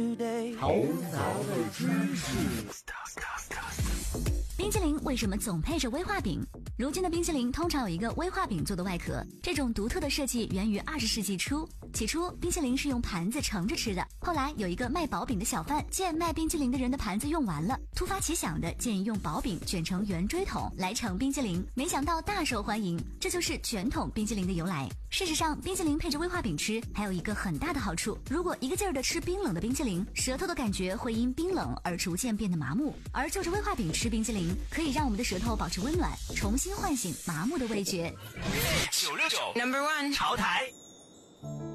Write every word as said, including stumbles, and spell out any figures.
好杂的知识。 冰淇淋为什么总配着威化饼？如今的冰淇淋通常有一个威化饼做的外壳，这种独特的设计源于二十世纪初。起初，冰淇淋是用盘子盛着吃的，后来有一个卖薄饼的小贩见卖冰淇淋的人的盘子用完了，突发奇想的建议用薄饼卷成圆锥筒来盛冰淇淋，没想到大受欢迎，这就是卷筒冰淇淋的由来。事实上，冰淇淋配着威化饼吃还有一个很大的好处，如果一个劲儿的吃冰冷的冰淇淋，舌头的感觉会因冰冷而逐渐变得麻木，而就着威化饼吃冰淇淋可以让我们的舌头保持温暖，重新唤醒麻木的味觉。 九六九 Number One 潮台。